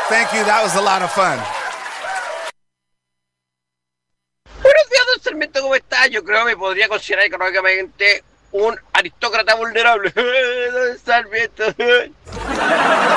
Thank you. That was a lot of fun. Buenos días, don Sarmiento, ¿cómo está? Yo creo que me podría considerar económicamente un aristócrata vulnerable. Don Sarmiento.